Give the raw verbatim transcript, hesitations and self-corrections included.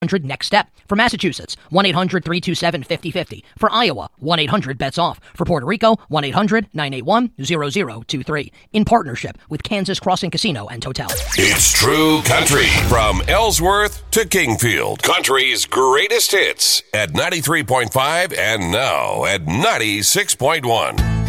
hundred next step. For Massachusetts, one eight hundred three two seven five zero five zero. For Iowa, one eight hundred bets off. For Puerto Rico, one eight hundred nine eight one zero zero two three. In partnership with Kansas Crossing Casino and Hotel. It's True Country from Ellsworth to Kingfield. Country's greatest hits at ninety-three point five and now at ninety-six point one.